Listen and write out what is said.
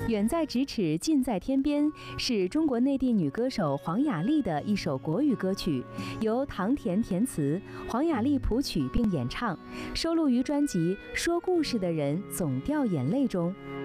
远在咫尺，近在天边，是中国内地女歌手黄雅莉的一首国语歌曲，由唐田填词，黄雅莉谱曲并演唱，收录于专辑《说故事的人总掉眼泪》中。